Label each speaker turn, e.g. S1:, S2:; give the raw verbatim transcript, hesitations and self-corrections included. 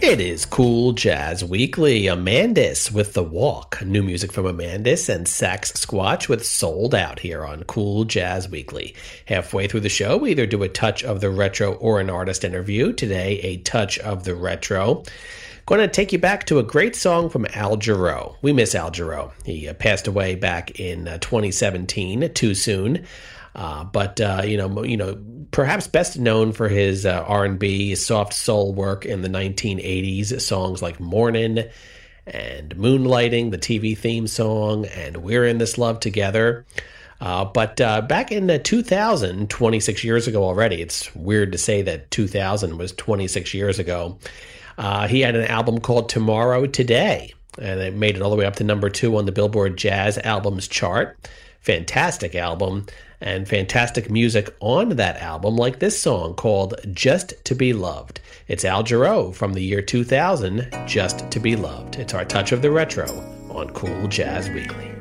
S1: It is Cool Jazz Weekly. Amandis with The Walk. New music from Amandis and Sax Squatch with Sold Out here on Cool Jazz Weekly. Halfway through the show, we either do a touch of the retro or an artist interview. Today, a touch of the retro. Going to take you back to a great song from Al Jarreau. We miss Al Jarreau. He uh, passed away back in uh, twenty seventeen, too soon. Uh, but, uh, you know, you know, perhaps best known for his uh, R and B, soft soul work in the nineteen eighties, songs like Mornin' and Moonlighting, the T V theme song, and We're in This Love Together. Uh, but uh, back in uh, two thousand, twenty-six years ago already, it's weird to say that two thousand was twenty-six years ago, uh, he had an album called Tomorrow Today, and it made it all the way up to number two on the Billboard Jazz Albums chart. Fantastic album, and fantastic music on that album, like this song called Just to Be Loved. It's Al Jarreau from the year two thousand, Just to Be Loved. It's our touch of the retro on Cool Jazz Weekly.